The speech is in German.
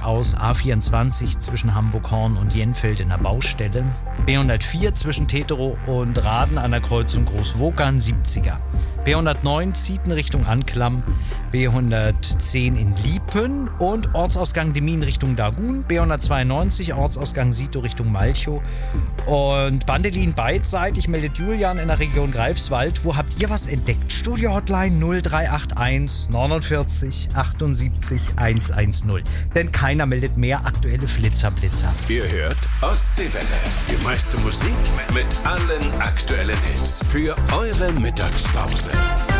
Hamburg aus, A24 zwischen Hamburg-Horn und Jenfeld in der Baustelle. B104 zwischen Teterow und Raden an der Kreuzung Großwokern, 70er. B109 zieht in Richtung Anklam, B110 in Liepen und Ortsausgang Demmin Richtung Dagun, B192 Ortsausgang Sito Richtung Malchow und Bandelin beidseitig meldet Julian in der Region Greifswald. Wo habt ihr was entdeckt? Studio-Hotline 0381 49 78 110. Denn keiner meldet mehr aktuelle Flitzer-Blitzer. Ihr hört Ostseewelle. Die meiste Musik mit allen aktuellen Hits für eure Mittagspause.